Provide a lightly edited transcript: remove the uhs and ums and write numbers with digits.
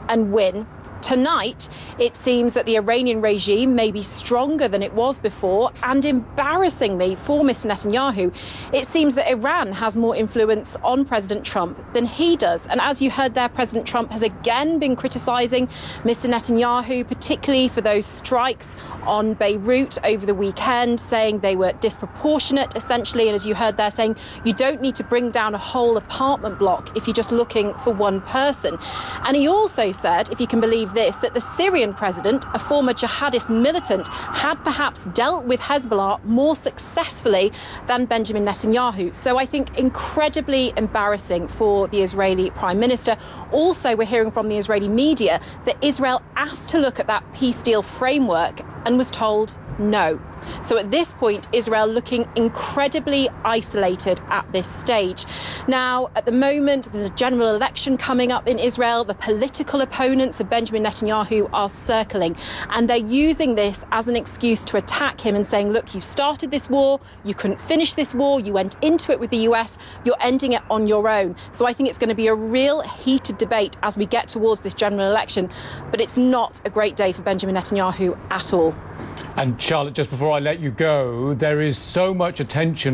and win. Tonight, it seems that the Iranian regime may be stronger than it was before, and embarrassingly for Mr. Netanyahu, it seems that Iran has more influence on President Trump than he does. And as you heard there, President Trump has again been criticising Mr. Netanyahu, particularly for those strikes on Beirut over the weekend, saying they were disproportionate, essentially. And as you heard there, saying you don't need to bring down a whole apartment block if you're just looking for one person. And he also said, if you can believe this, that the Syrian president, a former jihadist militant, had perhaps dealt with Hezbollah more successfully than Benjamin Netanyahu. So I think incredibly embarrassing for the Israeli prime minister. Also, we're hearing from the Israeli media that Israel asked to look at that peace deal framework and was told no. So at this point, Israel looking incredibly isolated at this stage. Now, at the moment, there's a general election coming up in Israel. The political opponents of Benjamin Netanyahu are circling, and they're using this as an excuse to attack him and saying, look, you started this war, you couldn't finish this war, you went into it with the US, you're ending it on your own. So I think it's going to be a real heated debate as we get towards this general election, but it's not a great day for Benjamin Netanyahu at all. And Charlotte, just before I let you go, there is so much attention